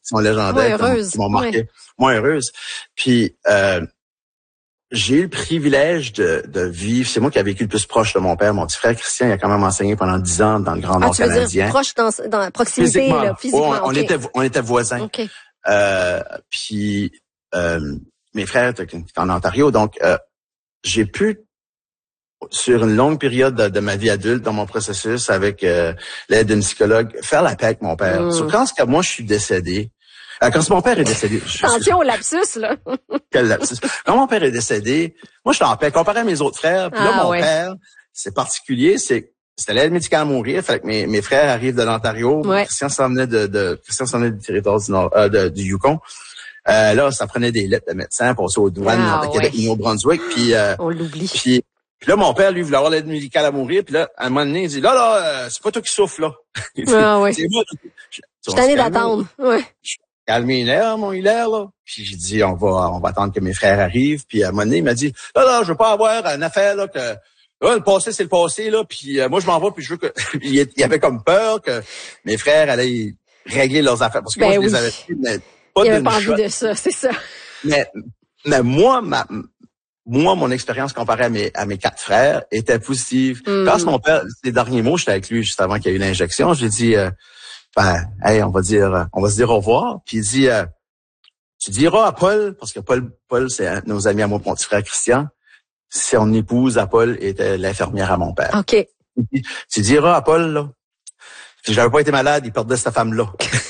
sont légendaires, qui m'ont marqué. Moins heureuse. Puis j'ai eu le privilège de vivre. C'est moi qui ai vécu le plus proche de mon père. Mon petit frère Christian, il a quand même enseigné pendant 10 ans dans le Grand Nord canadien. Tu veux dire proche dans la proximité, physiquement. Là, physiquement. On était voisins. Okay. Puis mes frères étaient en Ontario, donc j'ai pu, sur une longue période de ma vie adulte, dans mon processus, avec l'aide d'une psychologue, faire la paix avec mon père. Sur quand moi je suis décédé, quand mon père est décédé... Attention au lapsus, là. Quel lapsus. Quand mon père est décédé, moi j'étais en paix. Comparé à mes autres frères, puis là, mon père, c'est particulier, c'était l'aide médicale à mourir. Fait que mes frères arrivent de l'Ontario. Christian s'en venait du territoire du Nord, du Yukon. Là, ça prenait des lettres de médecin pour passer aux douanes de Québec, Nouveau-Brunswick. Puis, on l'oublie. Puis là, mon père, lui, voulait avoir l'aide médicale à mourir. Puis là, à un moment donné, il dit, là, c'est pas toi qui souffles, là. C'est moi. Je suis tanné d'attendre. Calme les nerfs, mon hilaire, là. Puis j'ai dit, on va attendre que mes frères arrivent. Puis à un moment donné, il m'a dit, là, je veux pas avoir une affaire, là, que, là, le passé, c'est le passé, là. Puis moi, je m'en vais, puis je veux que, il avait comme peur que mes frères allaient régler leurs affaires. Parce que moi, je les avais fait, mais pas il avait pas envie de ça, c'est ça. Mais moi, mon expérience comparée à mes 4 frères était positive. Quand mon père, les derniers mots, j'étais avec lui juste avant qu'il y ait eu l'injection, j'ai dit, hey, on va se dire au revoir. Puis il dit, tu diras à Paul, parce que Paul, c'est nos amis à mon petit frère Christian, son épouse à Paul était l'infirmière à mon père. OK. Tu diras à Paul, là, si j'avais pas été malade, il perdait cette femme-là.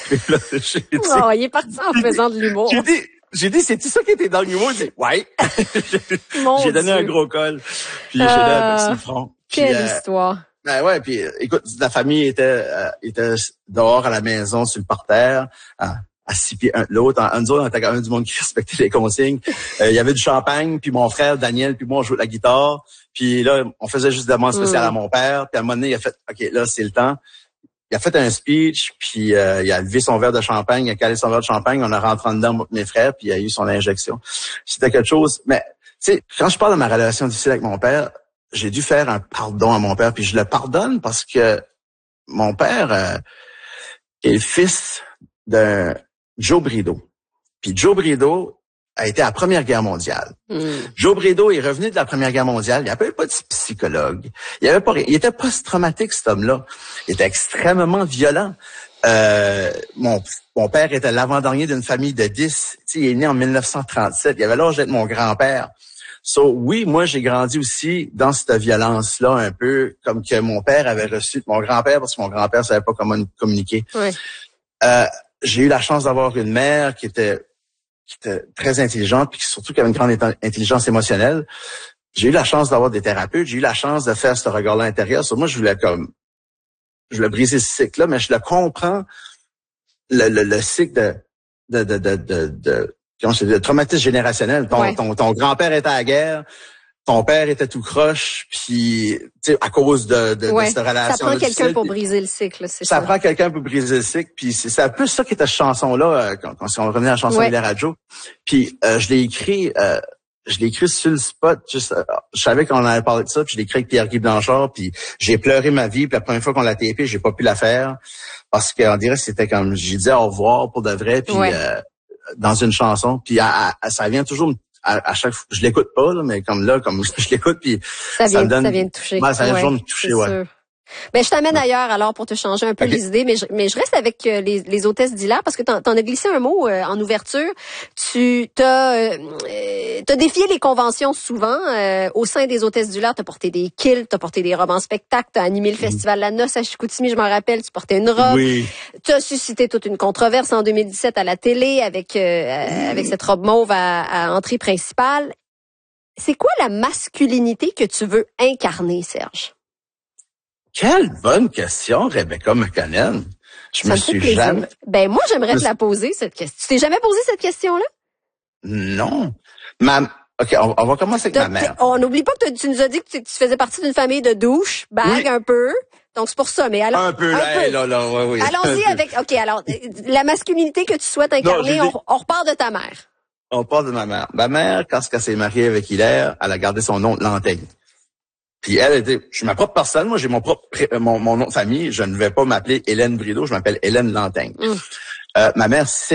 Il est parti en faisant de l'humour. J'ai dit, c'est-tu ça qui était dans l'humour? Il dit, ouais. J'ai donné un gros col. Puis j'ai donné un petit front. Quelle histoire. Ben ouais, puis écoute, la famille était dehors à la maison, sur le parterre, à 6 pieds un de l'autre. Nous autres, on était quand même du monde qui respectait les consignes. Il y avait du champagne, puis mon frère Daniel, puis moi, on jouait de la guitare. Puis là, on faisait juste des demandes spéciales à mon père. Puis à un moment donné, il a fait, OK, là, c'est le temps. Il a fait un speech, puis il a levé son verre de champagne, il a calé son verre de champagne, on a rentré dedans, moi, mes frères, puis il a eu son injection. C'était quelque chose. Mais, tu sais, quand je parle de ma relation difficile avec mon père, j'ai dû faire un pardon à mon père, puis je le pardonne parce que mon père est le fils d'un Joe Brideau. Puis Joe Brideau a été à la Première Guerre mondiale. Joe Brideau est revenu de la Première Guerre mondiale. Il n'y avait pas de psychologue. Il était post-traumatique, cet homme-là. Il était extrêmement violent. Mon père était l'avant-dernier d'une famille de 10. Tu sais, il est né en 1937. Il avait l'âge d'être mon grand-père. So, oui, moi, j'ai grandi aussi dans cette violence-là, un peu comme que mon père avait reçu de mon grand-père, parce que mon grand-père savait pas comment communiquer. J'ai eu la chance d'avoir une mère qui était très intelligente, puis surtout qui avait une grande intelligence émotionnelle. J'ai eu la chance d'avoir des thérapeutes, j'ai eu la chance de faire ce regard-là intérieur. Sur moi, je voulais briser ce cycle-là, mais je le comprends, le cycle de traumatisme générationnel. Ton grand-père était à la guerre, ton père était tout croche, puis tu sais, à cause de cette relation. Ça prend quelqu'un pour briser le cycle, c'est ça. Ça prend quelqu'un pour briser le cycle, puis c'est un peu ça qui était cette chanson-là, quand on revenait à la chanson de la radio. Puis je l'ai écrit sur le spot, juste, je savais qu'on allait parler de ça, puis je l'ai écrit avec Pierre-Guy Blanchard, puis j'ai pleuré ma vie, puis la première fois qu'on l'a tapé, j'ai pas pu la faire, parce qu'on dirait que c'était comme, j'ai dit au revoir pour de vrai, puis dans une chanson, puis ça vient toujours à chaque fois, je l'écoute pas, là, mais comme je l'écoute, puis ça me donne... Ça vient de toucher. Ça vient toujours me toucher, Sûr. Ben, je t'amène ailleurs, alors, pour te changer un peu les idées, mais je reste avec les hôtesses d'hilaire, parce que t'en as glissé un mot en ouverture. Tu t'as défié les conventions souvent. Au sein des hôtesses d'hilaire, t'as porté des kilts, t'as porté des robes en spectacle, t'as animé le festival La Noce à Chicoutimi, je m'en rappelle, tu portais une robe. Oui. T'as suscité toute une controverse en 2017 à la télé avec cette robe mauve à entrée principale. C'est quoi la masculinité que tu veux incarner, Serge? Quelle bonne question, Rebecca McConnell. Je me suis jamais... Ben, moi, j'aimerais te la poser, cette question. Tu t'es jamais posé cette question-là? Non. OK, on va commencer avec ma mère. On n'oublie pas que tu nous as dit que tu faisais partie d'une famille de douche, un peu. Donc, c'est pour ça. Mais alors. Un peu. Oui. Allons-y avec, OK, alors, la masculinité que tu souhaites incarner, on repart de ta mère. On repart de ma mère. Ma mère, quand elle s'est mariée avec Hilaire, elle a gardé son nom de Lantaigne. Puis je suis ma propre personne, moi j'ai mon nom de famille, je ne vais pas m'appeler Hélène Brideau, je m'appelle Hélène Lantaigne. Ma mère